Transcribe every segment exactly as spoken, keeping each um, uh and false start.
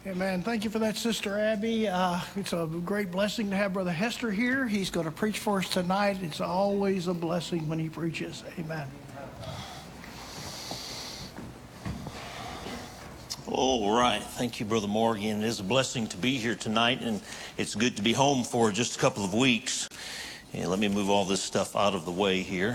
Amen. Thank you for that, Sister Abby. Uh, it's a great blessing to have Brother Hester here. He's going to preach for us tonight. It's always a blessing when he preaches. Amen. All right. Thank you, Brother Morgan. It is a blessing to be here tonight, and it's good to be home for just a couple of weeks. And let me move all this stuff out of the way here.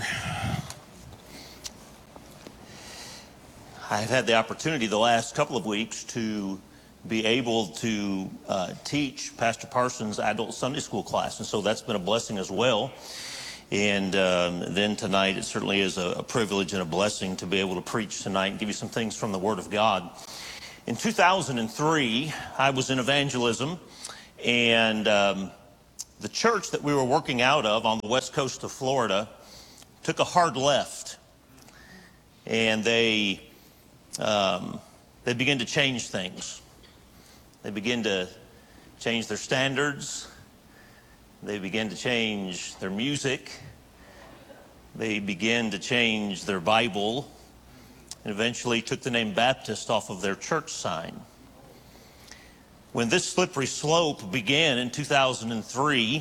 I've had the opportunity the last couple of weeks to be able to uh, teach Pastor Parsons' adult Sunday school class, and so that's been a blessing as well. And um, then tonight, it certainly is a, a privilege and a blessing to be able to preach tonight and give you some things from the Word of God. In two thousand three, I was in evangelism, and um, the church that we were working out of on the west coast of Florida took a hard left, and they um, they began to change things. They begin to change their standards. They begin to change their music. They begin to change their Bible, and eventually took the name Baptist off of their church sign. When this slippery slope began in two thousand three,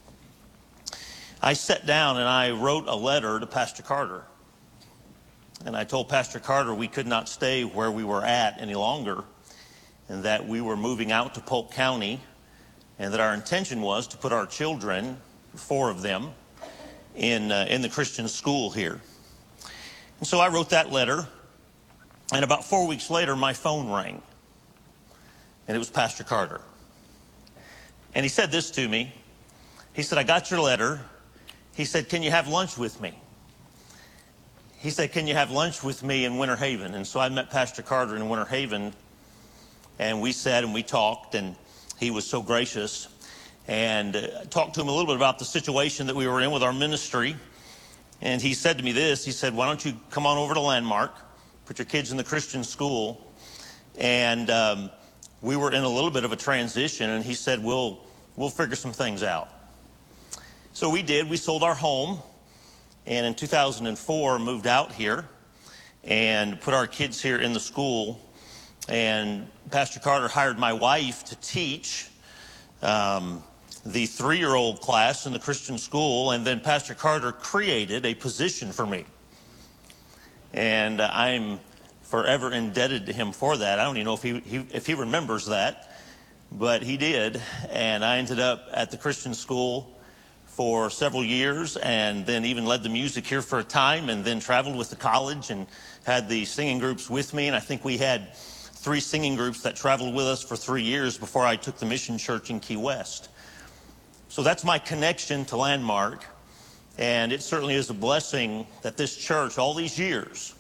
I sat down and I wrote a letter to Pastor Carter. And I told Pastor Carter we could not stay where we were at any longer, and that we were moving out to Polk County, and that our intention was to put our children, four of them, in, uh, in the Christian school here. And so I wrote that letter, and about four weeks later, my phone rang, and it was Pastor Carter. And he said this to me. He said, "I got your letter." He said, "Can you have lunch with me?" He said, "Can you have lunch with me in Winter Haven?" And so I met Pastor Carter in Winter Haven, and we sat and we talked, and he was so gracious, and uh, talked to him a little bit about the situation that we were in with our ministry. And he said to me this. He said, "Why don't you come on over to Landmark, put your kids in the Christian school?" And um, we were in a little bit of a transition, and he said, we'll, we'll figure some things out. So we did. We sold our home, and in two thousand four moved out here and put our kids here in the school. And Pastor Carter hired my wife to teach um, the three-year-old class in the Christian school, and then Pastor Carter created a position for me. And uh, I'm forever indebted to him for that. I don't even know if he, he if he remembers that, but he did. And I ended up at the Christian school for several years, and then even led the music here for a time, and then traveled with the college and had the singing groups with me. And I think we had three singing groups that traveled with us for three years before I took the mission church in Key West. So that's my connection to Landmark, and it certainly is a blessing that this church, all these years,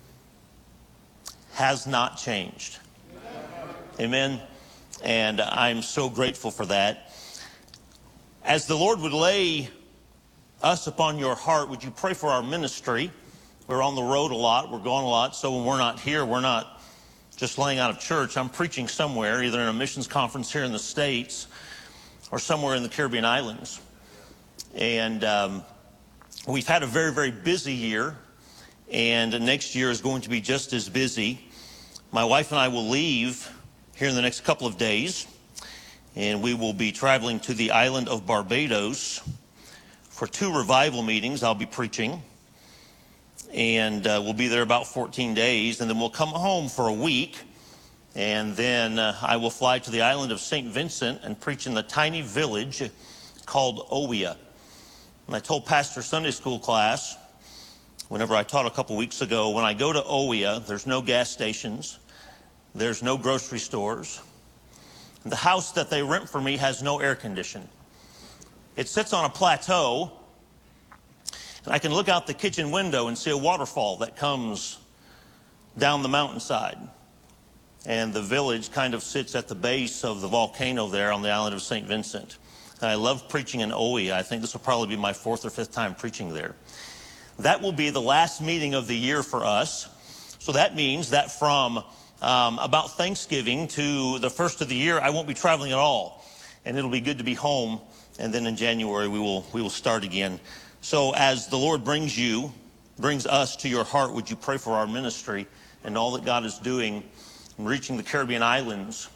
has not changed. Amen. And I'm so grateful for that. As the Lord would lay us upon your heart, would you pray for our ministry? We're on the road a lot. We're going a lot. So when we're not here, we're not just laying out of church. I'm preaching somewhere, either in a missions conference here in the States or somewhere in the Caribbean islands. And um, we've had a very, very busy year, and next year is going to be just as busy. My wife and I will leave here in the next couple of days, and we will be traveling to the island of Barbados for two revival meetings. I'll be preaching, and uh, we'll be there about fourteen days, and then we'll come home for a week, and then uh, I will fly to the island of Saint Vincent and preach in the tiny village called Owea. And I told Pastor Sunday school class, whenever I taught a couple weeks ago, when I go to Owea, there's no gas stations, there's no grocery stores. The house that they rent for me has no air conditioning. It sits on a plateau, and I can look out the kitchen window and see a waterfall that comes down the mountainside. And the village kind of sits at the base of the volcano there on the island of Saint Vincent. And I love preaching in Owea. I think this will probably be my fourth or fifth time preaching there. That will be the last meeting of the year for us. So that means that from um, about Thanksgiving to the first of the year, I won't be traveling at all. And it'll be good to be home. And then in January, we will, we will start again. So as the Lord brings you, brings us to your heart, would you pray for our ministry and all that God is doing in reaching the Caribbean islands,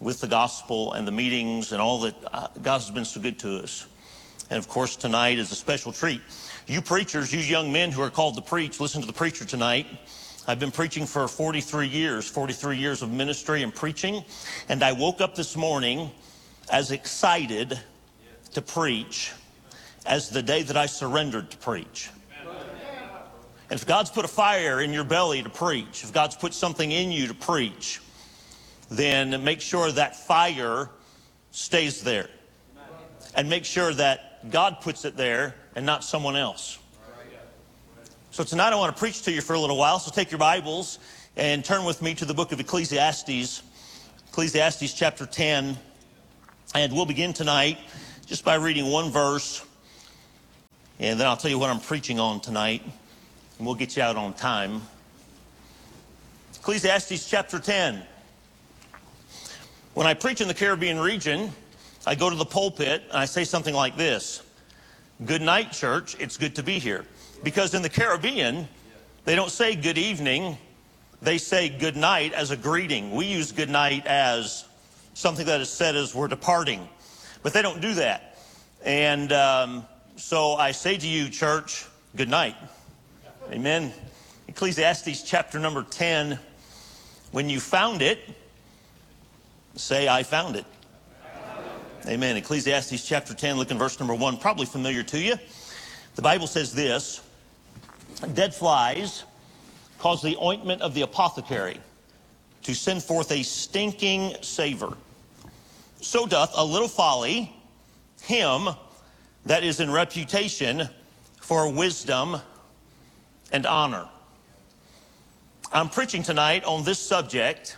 with the gospel and the meetings and all that. uh, God has been so good to us. And of course, tonight is a special treat. You preachers, you young men who are called to preach, listen to the preacher tonight. I've been preaching for forty-three years, forty-three years of ministry and preaching. And I woke up this morning as excited to preach as the day that I surrendered to preach. And if God's put a fire in your belly to preach, if God's put something in you to preach, then make sure that fire stays there. And make sure that God puts it there and not someone else. So tonight I want to preach to you for a little while. So take your Bibles and turn with me to the book of Ecclesiastes, Ecclesiastes chapter ten. And we'll begin tonight just by reading one verse. And then I'll tell you what I'm preaching on tonight. And we'll get you out on time. Ecclesiastes chapter ten. When I preach in the Caribbean region, I go to the pulpit and I say something like this: "Good night, church. It's good to be here." Because in the Caribbean, they don't say good evening. They say good night as a greeting. We use good night as something that is said as we're departing. But they don't do that. And um, so I say to you, church, good night. Amen. Ecclesiastes chapter number ten. When you found it, say, I found it. Amen. Ecclesiastes chapter ten, look in verse number one, probably familiar to you. The Bible says this: "Dead flies cause the ointment of the apothecary to send forth a stinking savor. So doth a little folly him that is in reputation for wisdom and honor." I'm preaching tonight on this subject.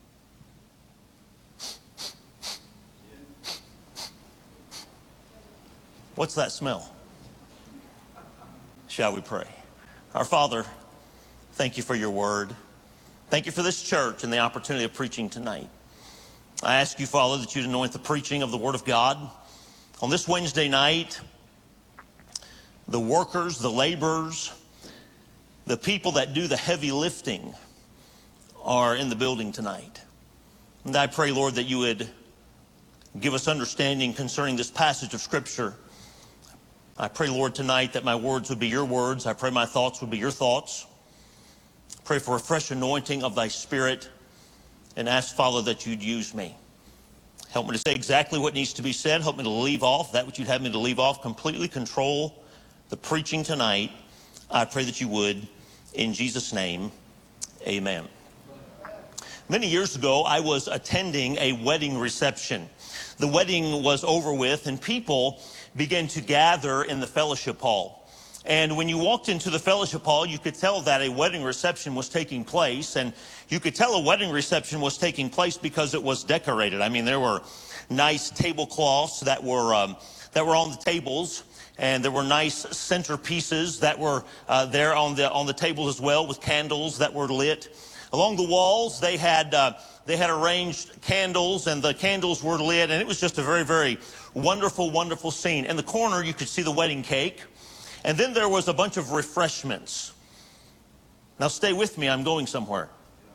What's that smell? Shall we pray? Our Father, thank you for your word. Thank you for this church and the opportunity of preaching tonight. I ask you, Father, that you'd anoint the preaching of the word of God. On this Wednesday night, the workers, the laborers, the people that do the heavy lifting are in the building tonight. And I pray, Lord, that you would give us understanding concerning this passage of Scripture. I pray, Lord, tonight that my words would be your words. I pray my thoughts would be your thoughts. Pray for a fresh anointing of thy Spirit, and ask, Father, that you'd use me. Help me to say exactly what needs to be said. Help me to leave off that which you'd have me to leave off. Completely control the preaching tonight. I pray that you would. In Jesus' name, amen. Many years ago, I was attending a wedding reception. The wedding was over with, and people began to gather in the fellowship hall. And when you walked into the fellowship hall, you could tell that a wedding reception was taking place. And you could tell a wedding reception was taking place because it was decorated. I mean, there were nice tablecloths that were um, that were on the tables, and there were nice centerpieces that were uh, there on the on the tables as well, with candles that were lit. Along the walls, they had uh, they had arranged candles, and the candles were lit, and it was just a very, very wonderful, wonderful scene. In the corner, you could see the wedding cake, and then there was a bunch of refreshments. Now, stay with me. I'm going somewhere.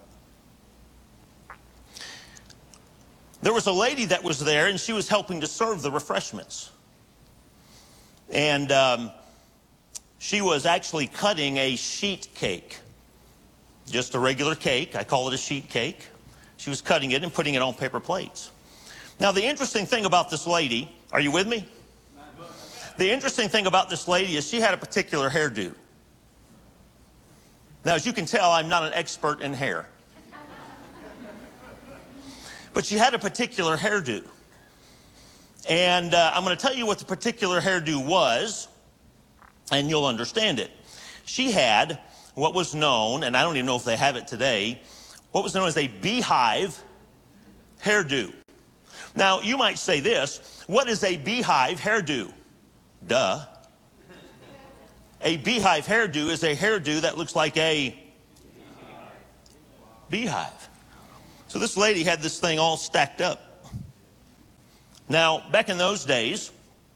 There was a lady that was there, and she was helping to serve the refreshments. And um, she was actually cutting a sheet cake. Just a regular cake. I call it a sheet cake. She was cutting it and putting it on paper plates. Now, the interesting thing about this lady, are you with me? The interesting thing about this lady is she had a particular hairdo. Now, as you can tell, I'm not an expert in hair. But she had a particular hairdo. And uh, I'm going to tell you what the particular hairdo was, and you'll understand it. She had what was known, and I don't even know if they have it today, what was known as a beehive hairdo. Now, you might say this: what is a beehive hairdo? Duh. A beehive hairdo is a hairdo that looks like a beehive. So this lady had this thing all stacked up. Now, back in those days,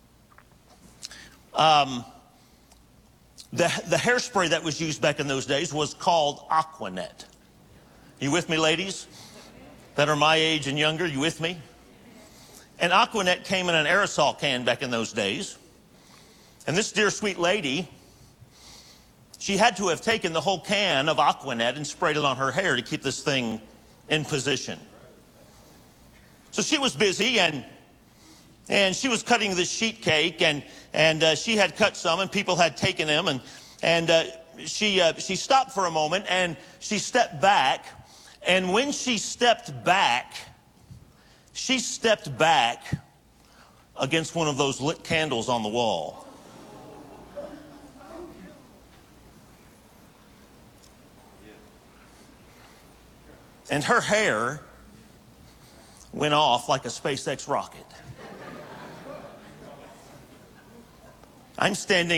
um, the, the hairspray that was used back in those days was called Aquanet. You with me, ladies? that are my age and younger, you with me? And Aquanet came in an aerosol can back in those days. And this dear sweet lady, she had to have taken the whole can of Aquanet and sprayed it on her hair to keep this thing in position. So she was busy, and and she was cutting this sheet cake, and and uh, she had cut some, and people had taken them, and and uh, she uh, she stopped for a moment, and she stepped back, and when she stepped back, she stepped back against one of those lit candles on the wall. And her hair went off like a SpaceX rocket. I'm standing